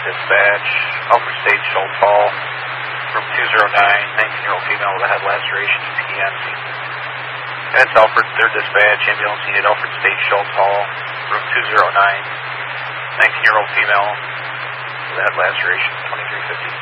dispatch, Alfred State, Schultz Hall, room 209, 19-year-old female with a head laceration, EPNC. That's Alfred, their dispatch, ambulance needed, Alfred State, Schultz Hall, room 209, 19-year-old female with a head laceration, 2350.